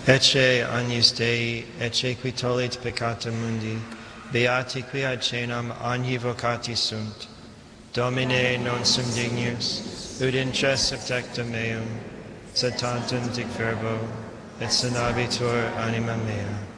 Ecce agnus Dei, ecce qui tollit peccata mundi, beati qui ad cenam agni vocati sunt. Domine non sum dignus, ut intres subtectum meum, sed tantum dic verbo, et sanabitur anima mea.